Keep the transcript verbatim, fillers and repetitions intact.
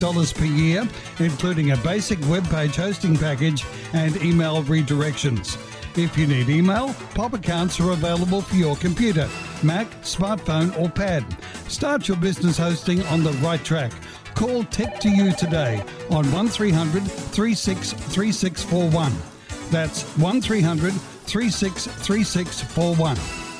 dollars per year, including a basic web page hosting package and email redirections. If you need email, Pop accounts are available for your computer, Mac, smartphone or pad. Start your business hosting on the right track. Call Tech to You today on one three hundred, three six three six four one. That's one three hundred, three six three six four one.